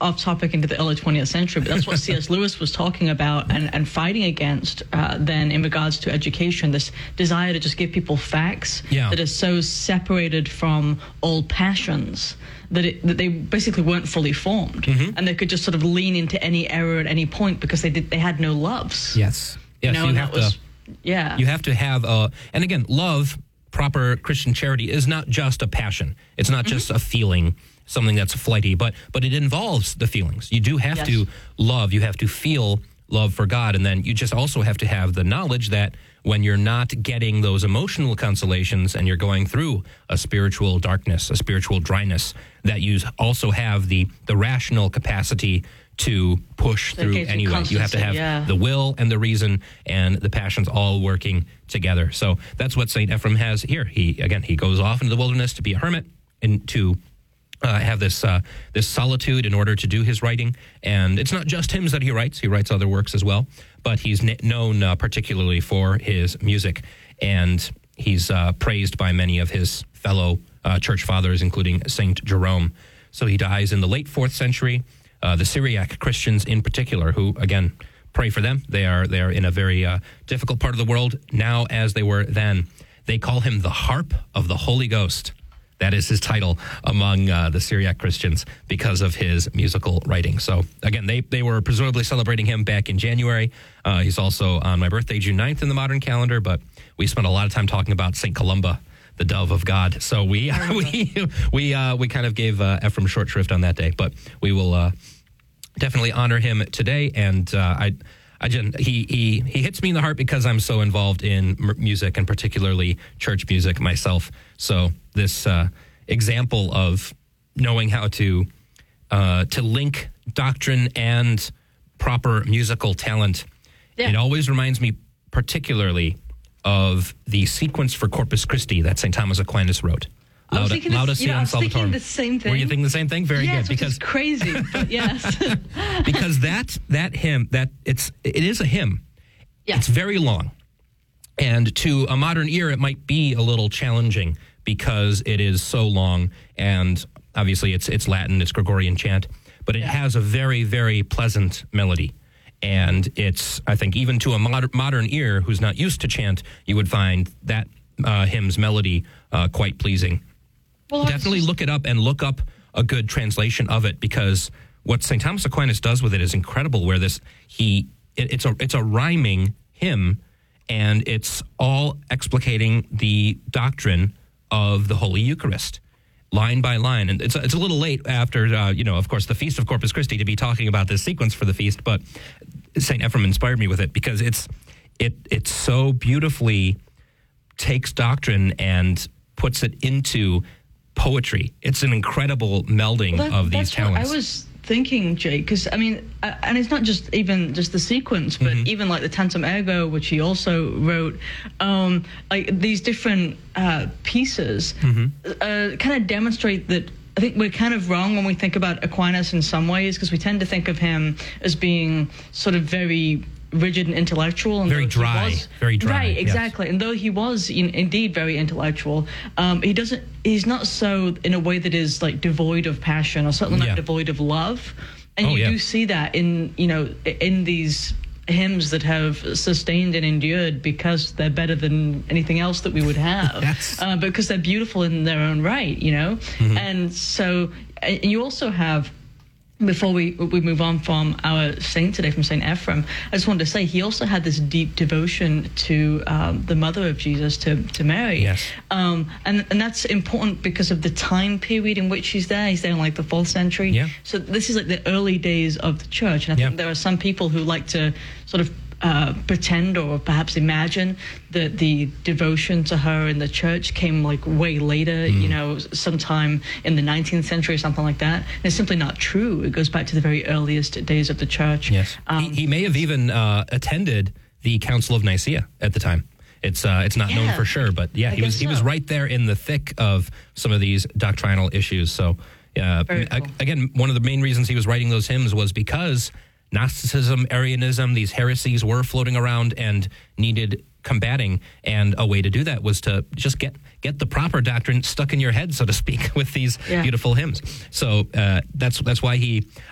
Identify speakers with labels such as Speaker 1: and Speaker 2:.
Speaker 1: off topic into the early 20th century, but that's what C.S. Lewis was talking about and fighting against then in regards to education, this desire to just give people facts that are so separated from all passions that they basically weren't fully formed, and they could just sort of lean into any error at any point because they had no loves.
Speaker 2: Yes,
Speaker 1: you know,
Speaker 2: you have to have and again, love, proper Christian charity is not just a passion. It's not just a feeling, something that's flighty, but it involves the feelings. You do have to love. You have to feel love for God, and then you just also have to have the knowledge that when you're not getting those emotional consolations and you're going through a spiritual darkness, a spiritual dryness, that you also have the rational capacity to push through anyway. You have to have the will and the reason and the passions all working together. So that's what St. Ephrem has here. He goes off into the wilderness to be a hermit and to have this solitude in order to do his writing. And it's not just hymns that he writes. He writes other works as well. But he's known particularly for his music. And he's praised by many of his fellow church fathers, including St. Jerome. So he dies in the late 4th century. The Syriac Christians in particular, who, again, pray for them. They are in a very difficult part of the world now as they were then. They call him the Harp of the Holy Ghost. That is his title among the Syriac Christians because of his musical writing. So, again, they were presumably celebrating him back in January. He's also on my birthday, June 9th in the modern calendar, but we spent a lot of time talking about St. Columba, the dove of God. So we kind of gave Ephrem short shrift on that day, but we will definitely honor him today. And he hits me in the heart because I'm so involved in music and particularly church music myself. So this example of knowing how to link doctrine and proper musical talent, it always reminds me particularly of the sequence for Corpus Christi that St. Thomas Aquinas wrote.
Speaker 1: I was thinking the same thing.
Speaker 2: Were you thinking the same thing? Very good.
Speaker 1: Because it's crazy, but yes.
Speaker 2: Because that hymn, it is a hymn. Yeah. It's very long. And to a modern ear, it might be a little challenging because it is so long. And obviously it's Latin, it's Gregorian chant, but it has a very, very pleasant melody. And it's, I think, even to a modern ear who's not used to chant, you would find that hymn's melody quite pleasing. Well, definitely look it up and look up a good translation of it, because what St. Thomas Aquinas does with it is incredible, where it's a rhyming hymn, and it's all explicating the doctrine of the Holy Eucharist, line by line. And it's a little late after, of course, the Feast of Corpus Christi to be talking about this sequence for the feast, but St. Ephrem inspired me with it because it so beautifully takes doctrine and puts it into poetry. It's an incredible melding of these talents.
Speaker 1: What I was thinking, Jake, because I mean, and it's not just the sequence, but even like the Tantum Ergo, which he also wrote, like these different pieces kind of demonstrate that. I think we're kind of wrong when we think about Aquinas in some ways, because we tend to think of him as being sort of very rigid and intellectual. And
Speaker 2: very dry.
Speaker 1: Right, exactly. Yes. And though he was indeed very intellectual, he's not so in a way that is like devoid of passion, or certainly not devoid of love. And you do see that in these hymns that have sustained and endured because they're better than anything else that we would have. Because they're beautiful in their own right, And so you also have, before we move on from our saint today, from St. Ephrem, I just wanted to say he also had this deep devotion to the mother of Jesus, to Mary.
Speaker 2: Yes.
Speaker 1: And that's important because of the time period in which he's there. He's there in like the 4th century.
Speaker 2: Yeah.
Speaker 1: So this is like the early days of the church. And I think there are some people who like to sort of pretend or perhaps imagine that the devotion to her in the church came like way later, sometime in the 19th century or something like that. And it's simply not true. It goes back to the very earliest days of the church.
Speaker 2: Yes. He may have even attended the Council of Nicaea at the time. It's not known for sure, but he was right there in the thick of some of these doctrinal issues. So cool. Again, one of the main reasons he was writing those hymns was because Gnosticism, Arianism, these heresies were floating around and needed combating, and a way to do that was to just get the proper doctrine stuck in your head, so to speak, with these beautiful hymns. So that's why he